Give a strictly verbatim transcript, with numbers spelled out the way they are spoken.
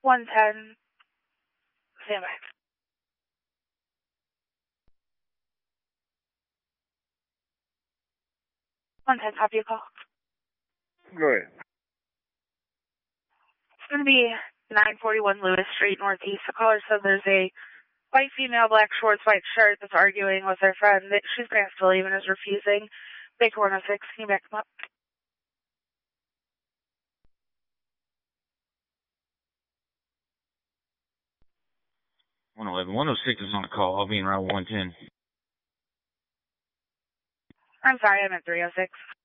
one ten. Stand by. one ten, copy your call. Go ahead. It's going to be nine forty-one Lewis Street, Northeast. The caller said there's a white female, black shorts, white shirt that's arguing with her friend. She's going to have to leave and is refusing. Baker one oh six, can you back them up? one eleven. one oh six is on a call. I'll be in route one ten. I'm sorry, I meant three oh six.